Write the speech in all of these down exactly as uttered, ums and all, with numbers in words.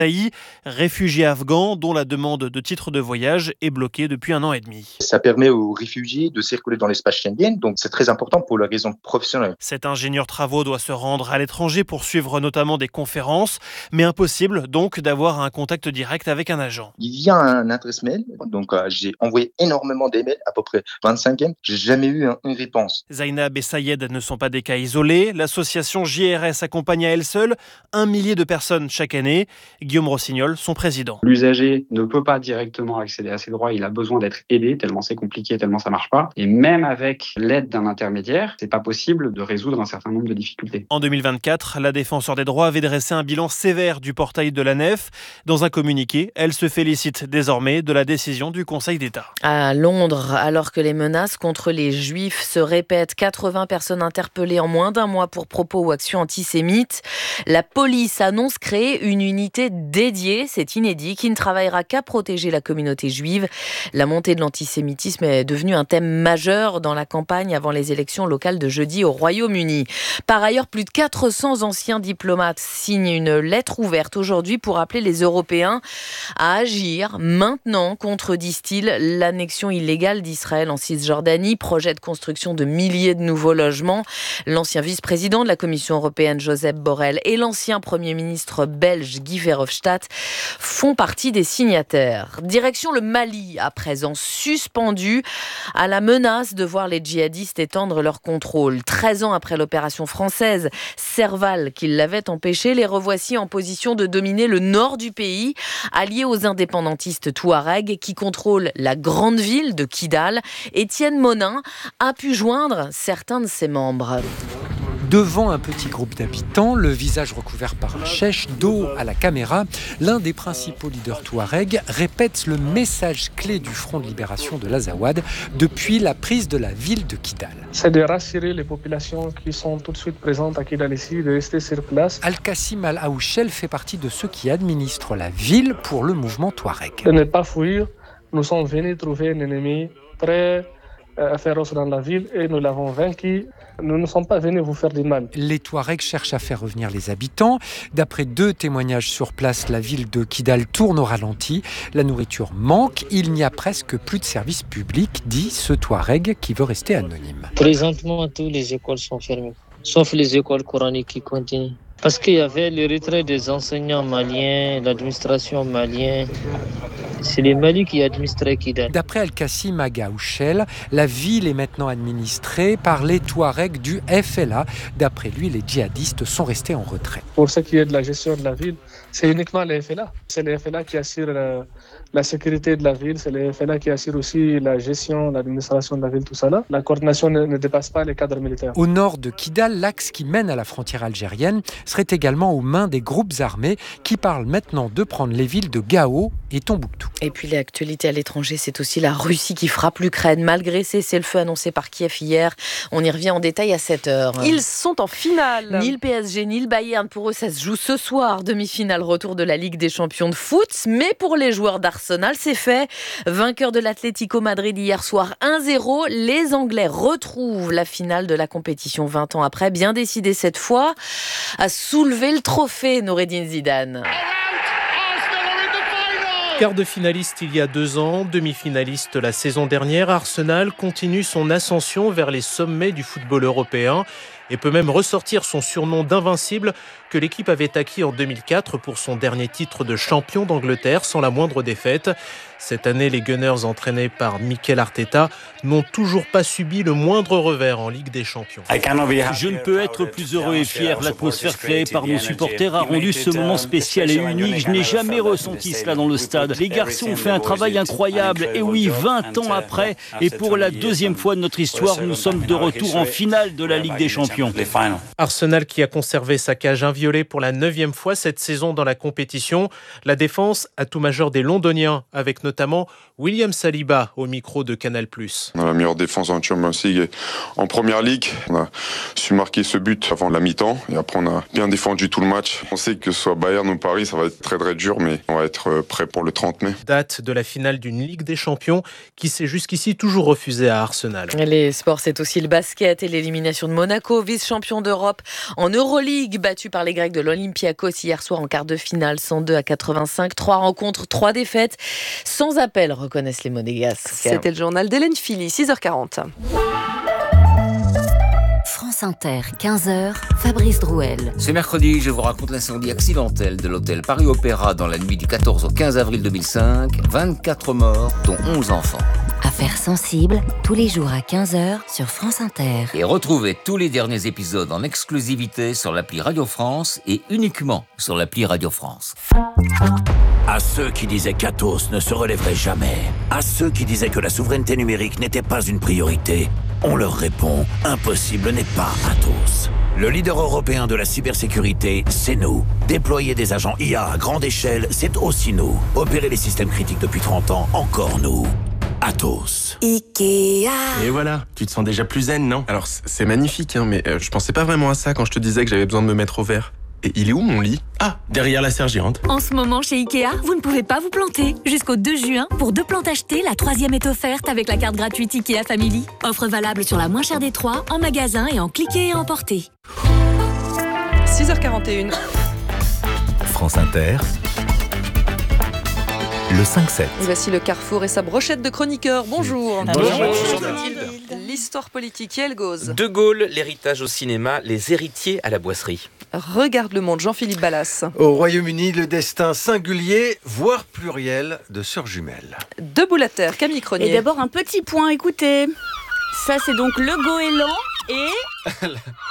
réfugiés afghans dont la demande de titre de voyage est bloquée depuis un an et demi. Ça permet aux réfugiés de circuler dans l'espace Schengen, donc c'est très important pour la raison professionnelle. Cet ingénieur travaux doit se rendre à l'étranger pour suivre notamment des conférences, mais impossible donc d'avoir un contact direct avec un agent. Il y a un adresse mail, donc euh, j'ai envoyé énormément d'emails, à peu près vingt-cinq, j'ai jamais eu un, une réponse. Zainab et Sayed ne sont pas des cas isolés. L'association J R S accompagne à elle seule un millier de personnes chaque année. Guillaume Rossignol, son président. L'usager ne peut pas directement accéder à ses droits, il a besoin d'être aidé, tellement c'est compliqué, tellement ça marche pas. Et même avec l'aide d'un intermédiaire, c'est pas possible de résoudre un certain nombre de difficultés. En deux mille vingt-quatre, la défenseur des droits avait dressé un bilan sévère du portail de la Nef. Dans un communiqué, elle se félicite désormais de la décision du Conseil d'État. À Londres, alors que les menaces contre les Juifs se répètent, quatre-vingts personnes interpellées en moins d'un mois pour propos ou actions antisémites. La police annonce créer une unité dédiée, c'est inédit, qui ne travaillera qu'à protéger la communauté juive. La montée de l'antisémitisme est devenue un thème majeur dans la campagne avant les élections locales de jeudi au Royaume-Uni. Par ailleurs, plus de quatre cents anciens diplomates signent une lettre ouverte aujourd'hui pour appeler les Européens à agir maintenant contre, disent-ils, l'annexion illégale d'Israël en Cisjordanie, projet de construction de milliers de nouveaux logements. L'ancien vice-président de la Commission européenne, Josep Borrell, et l'ancien Premier ministre belge, Guy Verhofstadt, font partie des signataires. Direction le Mali, à présent suspendu à la menace de voir les djihadistes étendre leur contrôle. treize ans après l'opération française Serval qui l'avait empêché, les revoici en position de dominer le nord du pays, alliés aux indépendantistes touaregs qui contrôlent la grande ville de Kidal. Étienne Monin a pu joindre certains de ses membres. Devant un petit groupe d'habitants, le visage recouvert par un chèche, dos à la caméra, l'un des principaux leaders touaregs répète le message clé du Front de libération de l'Azawad depuis la prise de la ville de Kidal. C'est de rassurer les populations qui sont tout de suite présentes à Kidal ici, de rester sur place. Al-Qassim Al-Aouchel fait partie de ceux qui administrent la ville pour le mouvement touareg. De ne pas fuir, nous sommes venus trouver un ennemi très euh, féroce dans la ville et nous l'avons vaincu. Nous ne sommes pas venus vous faire du mal. Les Touaregs cherchent à faire revenir les habitants. D'après deux témoignages sur place, la ville de Kidal tourne au ralenti. La nourriture manque. Il n'y a presque plus de services publics, dit ce Touareg qui veut rester anonyme. Présentement, toutes les écoles sont fermées, sauf les écoles coraniques qui continuent. Parce qu'il y avait le retrait des enseignants maliens, l'administration malienne. C'est les Mali qui administraient Kidal. D'après Al-Qassim Agaouchel, la ville est maintenant administrée par les Touaregs du F L A. D'après lui, les djihadistes sont restés en retrait. Pour ce qui est de la gestion de la ville, c'est uniquement les F L A. C'est les F L A qui assurent la, la sécurité de la ville. C'est les F L A qui assurent aussi la gestion, l'administration de la ville, tout ça là. La coordination ne, ne dépasse pas les cadres militaires. Au nord de Kidal, l'axe qui mène à la frontière algérienne serait également aux mains des groupes armés qui parlent maintenant de prendre les villes de Gao et Tombouctou. Et puis l'actualité à l'étranger, c'est aussi la Russie qui frappe l'Ukraine malgré cessez-le-feu annoncé par Kiev hier. On y revient en détail à sept heures. Ils sont en finale. Ni le P S G ni le Bayern, pour eux, ça se joue ce soir. Demi-finale, retour de la Ligue des champions de foot. Mais pour les joueurs d'Arsenal, c'est fait. Vainqueur de l'Atlético Madrid hier soir un zéro, les Anglais retrouvent la finale de la compétition vingt ans après. Bien décidé cette fois à soulever le trophée, Noureddine Zidane. Quart de finaliste il y a deux ans, demi-finaliste la saison dernière, Arsenal continue son ascension vers les sommets du football européen et peut même ressortir son surnom d'invincible que l'équipe avait acquis en deux mille quatre pour son dernier titre de champion d'Angleterre sans la moindre défaite. Cette année, les Gunners entraînés par Mikel Arteta n'ont toujours pas subi le moindre revers en Ligue des Champions. Je ne peux être plus heureux et fier. L'atmosphère créée par nos supporters a rendu ce moment spécial et unique. Je n'ai jamais ressenti cela dans le stade. Les garçons ont fait un travail incroyable. Et oui, vingt ans après, et pour la deuxième fois de notre histoire, nous sommes de retour en finale de la Ligue des Champions. Arsenal qui a conservé sa cage inviolée pour la neuvième fois cette saison dans la compétition. La défense à tout majeur des Londoniens avec notamment William Saliba au micro de Canal plus. On a la meilleure défense en Champions League et en Première Ligue. On a su marquer ce but avant la mi-temps et après on a bien défendu tout le match. On sait que ce soit Bayern ou Paris, ça va être très très dur, mais on va être prêt pour le trente mai. Date de la finale d'une Ligue des Champions qui s'est jusqu'ici toujours refusée à Arsenal. Les sports, c'est aussi le basket et l'élimination de Monaco. vice-champion d'Europe en Euroleague, battu par les Grecs de l'Olympiakos hier soir en quart de finale, cent deux à quatre-vingt-cinq. Trois rencontres, trois défaites. Sans appel, reconnaissent les Monégasques. C'était le journal d'Hélène Philly, six heures quarante. France Inter, quinze heures, Fabrice Drouel. Ce mercredi, je vous raconte l'incendie accidentel de l'hôtel Paris Opéra dans la nuit du quatorze au quinze avril deux mille cinq. vingt-quatre morts, dont onze enfants. Affaires sensibles, tous les jours à quinze heures sur France Inter. Et retrouvez tous les derniers épisodes en exclusivité sur l'appli Radio France et uniquement sur l'appli Radio France. À ceux qui disaient qu'Atos ne se relèverait jamais, à ceux qui disaient que la souveraineté numérique n'était pas une priorité, on leur répond, impossible n'est pas Atos. Le leader européen de la cybersécurité, c'est nous. Déployer des agents I A à grande échelle, c'est aussi nous. Opérer les systèmes critiques depuis trente ans, encore nous. Atos. Ikea. Et voilà, tu te sens déjà plus zen, non? Alors c'est magnifique, hein, mais euh, je pensais pas vraiment à ça quand je te disais que j'avais besoin de me mettre au vert. Et il est où mon lit? Ah, derrière la sergérante. En ce moment, chez Ikea, vous ne pouvez pas vous planter. Jusqu'au deux juin, pour deux plantes achetées, la troisième est offerte avec la carte gratuite Ikea Family. Offre valable sur la moins chère des trois, en magasin et en cliquer et emporter. six heures quarante et une. France Inter. Le cinq sept. Et voici le Carrefour et sa brochette de chroniqueurs. Bonjour. Bonjour. Bonjour. L'histoire politique, Yael Gauze. De Gaulle, l'héritage au cinéma, les héritiers à la boisserie. Regarde le monde, Jean-Philippe Ballas. Au Royaume-Uni, le destin singulier, voire pluriel, de sœurs jumelles. Debout la terre, Camille Cronier. Et d'abord un petit point, écoutez. Ça c'est donc le goéland et...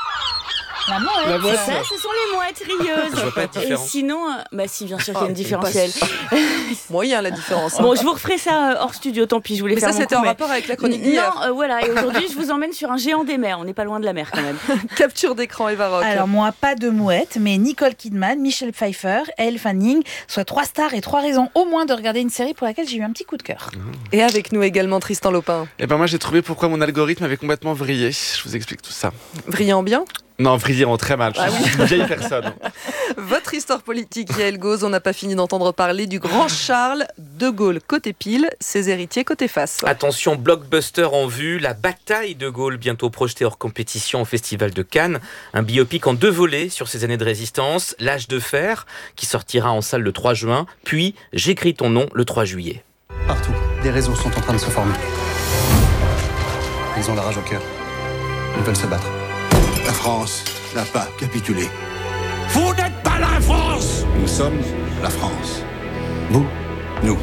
La mouette, la mouette. Ça, ce sont les mouettes rieuses. Je vois pas de différence. Et sinon, euh, bah si, bien sûr qu'il y a une différentielle. Moyen la différence. Bon, je vous referai ça euh, hors studio, tant pis, je voulais mais faire ça, mon c'était coup, en mais... rapport avec la chronique d'hier. Non, euh, voilà, et aujourd'hui, je vous emmène sur un géant des mers. On n'est pas loin de la mer, quand même. Capture d'écran, Eva Rock. Alors, moi, pas de mouette, mais Nicole Kidman, Michelle Pfeiffer, Elle Fanning, soit trois stars et trois raisons au moins de regarder une série pour laquelle j'ai eu un petit coup de cœur. Et avec nous également, Tristan Lopin. Eh ben moi, j'ai trouvé pourquoi mon algorithme avait complètement vrillé. Je vous explique tout ça. Brillant bien? Non, brillant très mal. Je ah suis oui. une vieille personne. Votre histoire politique, Yael Gauze, on n'a pas fini d'entendre parler du grand Charles de Gaulle côté pile, ses héritiers côté face. Attention, blockbuster en vue, la bataille de Gaulle bientôt projetée hors compétition au Festival de Cannes. Un biopic en deux volets sur ses années de résistance, L'âge de fer, qui sortira en salle le trois juin, puis J'écris ton nom le trois juillet. Partout, des réseaux sont en train de se former. Ils ont la rage au cœur. Ils veulent se battre. La France n'a pas capitulé. Vous n'êtes pas la France! Nous sommes la France. Vous, nous.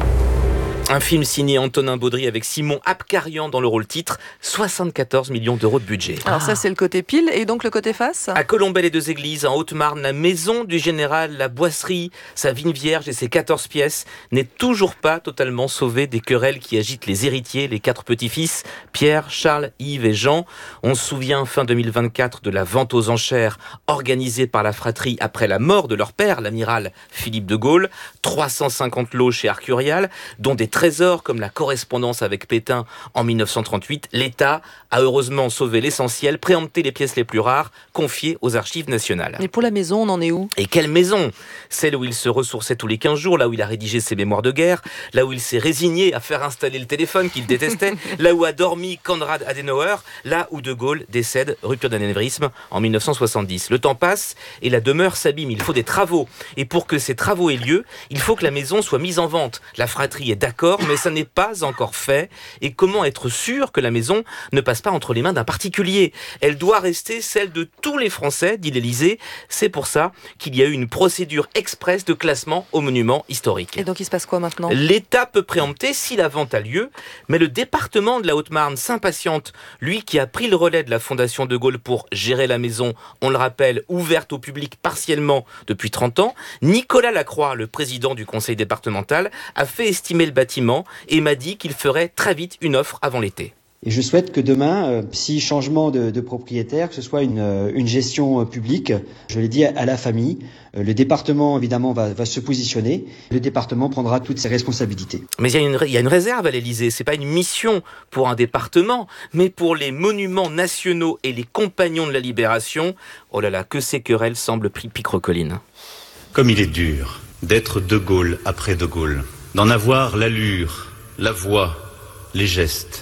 Un film signé Antonin Baudry avec Simon Abkarian dans le rôle titre, soixante-quatorze millions d'euros de budget. Alors ça c'est le côté pile et donc le côté face? À Colombey les deux églises, en Haute-Marne, la maison du général, la boisserie, sa vigne vierge et ses quatorze pièces n'est toujours pas totalement sauvée des querelles qui agitent les héritiers, les quatre petits-fils, Pierre, Charles, Yves et Jean. On se souvient fin deux mille vingt-quatre de la vente aux enchères organisée par la fratrie après la mort de leur père, l'amiral Philippe de Gaulle. trois cent cinquante lots chez Arcurial, dont des trésors comme la correspondance avec Pétain en mille neuf cent trente-huit, l'État a heureusement sauvé l'essentiel, préempté les pièces les plus rares, confiées aux archives nationales. Et pour la maison, on en est où? Et quelle maison? Celle où il se ressourçait tous les quinze jours, là où il a rédigé ses mémoires de guerre, là où il s'est résigné à faire installer le téléphone qu'il détestait, là où a dormi Konrad Adenauer, là où De Gaulle décède, rupture d'anévrisme, en mille neuf cent soixante-dix. Le temps passe et la demeure s'abîme. Il faut des travaux. Et pour que ces travaux aient lieu, il faut que la maison soit mise en vente. La fratrie est d'accord, mais ça n'est pas encore fait. Et comment être sûr que la maison ne passe pas entre les mains d'un particulier? Elle doit rester celle de tous les Français, dit l'Élysée. C'est pour ça qu'il y a eu une procédure express de classement aux monuments historiques. Et donc il se passe quoi maintenant? L'État peut préempter si la vente a lieu, mais le département de la Haute-Marne s'impatiente. Lui qui a pris le relais de la Fondation de Gaulle pour gérer la maison, on le rappelle, ouverte au public partiellement depuis trente ans, Nicolas Lacroix, le président du conseil départemental, a fait estimer le bâtiment et m'a dit qu'il ferait très vite une offre avant l'été. Et je souhaite que demain, euh, si changement de, de propriétaire, que ce soit une, euh, une gestion euh, publique, je l'ai dit à, à la famille, euh, le département évidemment va, va se positionner, le département prendra toutes ses responsabilités. Mais il y a une, il y a une réserve à l'Élysée, c'est pas une mission pour un département, mais pour les monuments nationaux et les compagnons de la Libération. Oh là là, que ces querelles semblent picrocolines. Comme il est dur d'être De Gaulle après De Gaulle, d'en avoir l'allure, la voix, les gestes.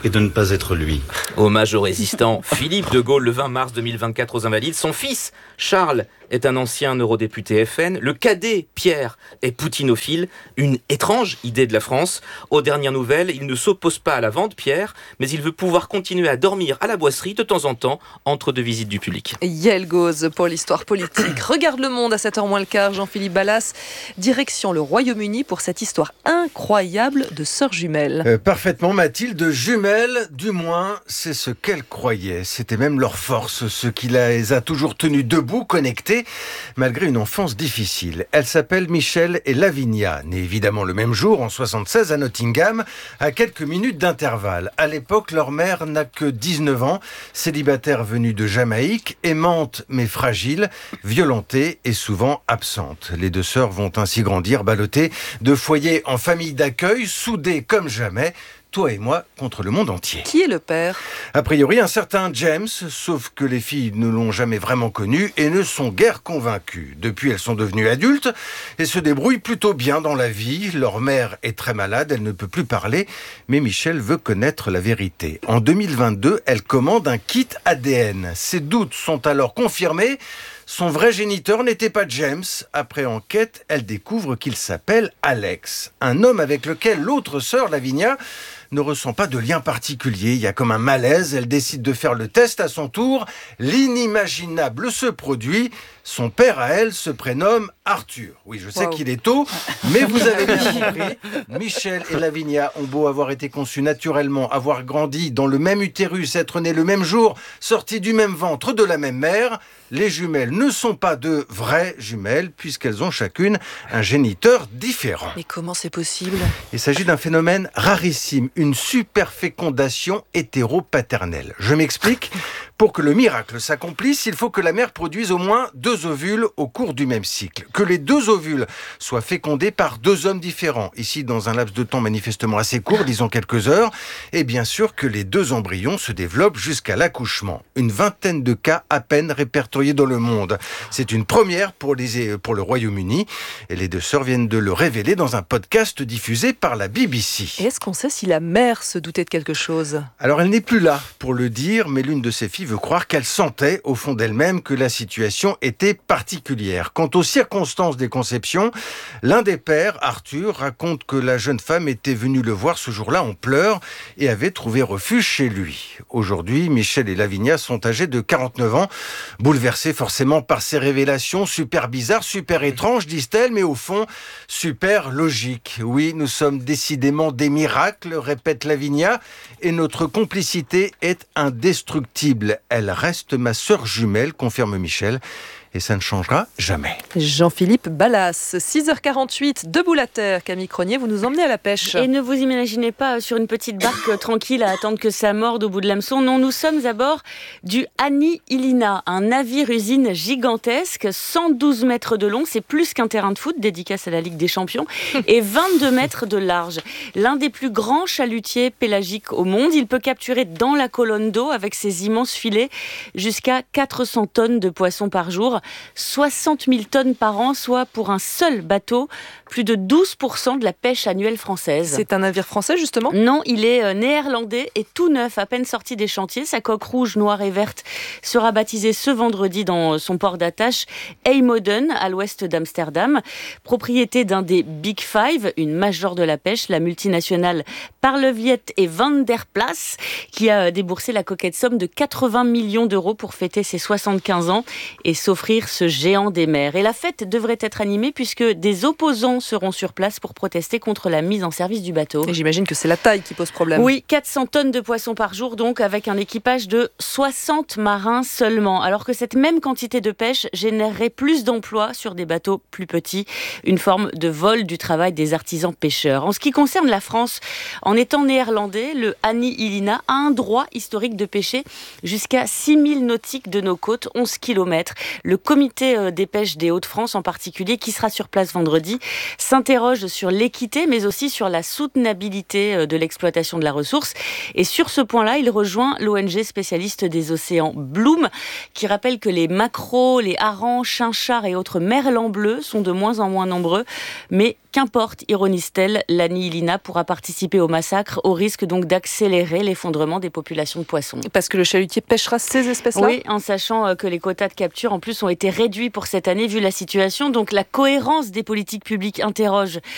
et de ne pas être lui. Hommage au résistant Philippe de Gaulle le vingt mars deux mille vingt-quatre aux Invalides. Son fils, Charles, est un ancien eurodéputé F N. Le cadet, Pierre, est poutinophile. Une étrange idée de la France. Aux dernières nouvelles, il ne s'oppose pas à la vente, Pierre, mais il veut pouvoir continuer à dormir à la Boisserie de temps en temps, entre deux visites du public. Yael Gauze pour l'histoire politique. Regarde le monde à sept heures moins le quart, Jean-Philippe Ballas. Direction le Royaume-Uni pour cette histoire incroyable de sœurs jumelles. Euh, parfaitement, Mathilde. Jumelles, du moins, c'est ce qu'elles croyaient. C'était même leur force, ce qui les a toujours tenues debout, connectées, malgré une enfance difficile. Elles s'appellent Michel et Lavinia, nées évidemment le même jour, en soixante-seize, à Nottingham, à quelques minutes d'intervalle. À l'époque, leur mère n'a que dix-neuf ans, célibataire venue de Jamaïque, aimante mais fragile, violentée et souvent absente. Les deux sœurs vont ainsi grandir, ballottées de foyer en famille d'accueil, soudées comme jamais. Toi et moi contre le monde entier. Qui est le père ? A priori, un certain James, sauf que les filles ne l'ont jamais vraiment connu et ne sont guère convaincues. Depuis, elles sont devenues adultes et se débrouillent plutôt bien dans la vie. Leur mère est très malade, elle ne peut plus parler, mais Michel veut connaître la vérité. En deux mille vingt-deux, elle commande un kit A D N. Ses doutes sont alors confirmés. Son vrai géniteur n'était pas James. Après enquête, elle découvre qu'il s'appelle Alex, un homme avec lequel l'autre sœur, Lavinia, ne ressent pas de lien particulier. Il y a comme un malaise. Elle décide de faire le test à son tour. L'inimaginable se produit. Son père à elle se prénomme Arthur. Oui, je sais wow. qu'il est tôt, mais vous avez bien compris. Michel et Lavinia ont beau avoir été conçus naturellement, avoir grandi dans le même utérus, être nés le même jour, sortis du même ventre de la même mère, les jumelles ne sont pas de vraies jumelles puisqu'elles ont chacune un géniteur différent. Mais comment c'est possible ? Il s'agit d'un phénomène rarissime, une superfécondation hétéropaternelle. Je m'explique. Pour que le miracle s'accomplisse, il faut que la mère produise au moins deux ovules au cours du même cycle. Que les deux ovules soient fécondés par deux hommes différents, ici dans un laps de temps manifestement assez court, disons quelques heures, et bien sûr que les deux embryons se développent jusqu'à l'accouchement. Une vingtaine de cas à peine répertoriés dans le monde. C'est une première pour, les, pour le Royaume-Uni, et les deux sœurs viennent de le révéler dans un podcast diffusé par la B B C. Et est-ce qu'on sait si la mère se doutait de quelque chose ? Alors elle n'est plus là pour le dire, mais l'une de ses filles veut croire qu'elle sentait au fond d'elle-même que la situation était particulière. Quant aux circonstances des conceptions, l'un des pères, Arthur, raconte que la jeune femme était venue le voir ce jour-là en pleurs et avait trouvé refuge chez lui. Aujourd'hui, Michel et Lavinia sont âgés de quarante-neuf ans, bouleversés forcément par ces révélations super bizarres, super étranges, disent-elles, mais au fond, super logiques. Oui, nous sommes décidément des miracles, répète Lavinia, et notre complicité est indestructible. Elle reste ma sœur jumelle, confirme Michel. Et ça ne changera jamais. Jean-Philippe Ballas, six heures quarante-huit, debout la terre. Camille Cronier, vous nous emmenez à la pêche. Et ne vous imaginez pas sur une petite barque tranquille à attendre que ça morde au bout de l'hameçon. Non, nous sommes à bord du Annie Ilina, un navire-usine gigantesque, cent douze mètres de long, c'est plus qu'un terrain de foot, dédicace à la Ligue des Champions, et vingt-deux mètres de large. L'un des plus grands chalutiers pélagiques au monde, il peut capturer dans la colonne d'eau, avec ses immenses filets, jusqu'à quatre cents tonnes de poissons par jour. soixante mille tonnes par an, soit pour un seul bateau, plus de douze pour cent de la pêche annuelle française. C'est un navire français, justement ? Non, il est euh, néerlandais et tout neuf, à peine sorti des chantiers. Sa coque rouge, noire et verte sera baptisée ce vendredi dans son port d'attache, IJmuiden, à l'ouest d'Amsterdam. Propriété d'un des Big Five, une major de la pêche, la multinationale Parleviet et Van der Plas, qui a déboursé la coquette somme de quatre-vingts millions d'euros pour fêter ses soixante-quinze ans et s'offrir ce géant des mers. Et la fête devrait être animée puisque des opposants seront sur place pour protester contre la mise en service du bateau. Et j'imagine que c'est la taille qui pose problème. Oui, quatre cents tonnes de poissons par jour, donc avec un équipage de soixante marins seulement. Alors que cette même quantité de pêche générerait plus d'emplois sur des bateaux plus petits. Une forme de vol du travail des artisans pêcheurs. En ce qui concerne la France, en étant néerlandais, le Annie Ilina a un droit historique de pêcher jusqu'à six milles nautiques de nos côtes, onze kilomètres. Le comité des pêches des Hauts-de-France en particulier, qui sera sur place vendredi, s'interroge sur l'équité mais aussi sur la soutenabilité de l'exploitation de la ressource. Et sur ce point-là, il rejoint l'O N G spécialiste des océans Bloom, qui rappelle que les maquereaux, les harengs, chinchards et autres merlans bleus sont de moins en moins nombreux. Mais qu'importe, ironise-t-elle, l'Annie Ilina pourra participer au massacre au risque donc d'accélérer l'effondrement des populations de poissons. Parce que le chalutier pêchera ces espèces-là ? Oui, en sachant que les quotas de capture en plus ont été réduits pour cette année vu la situation. Donc la cohérence des politiques publiques interroge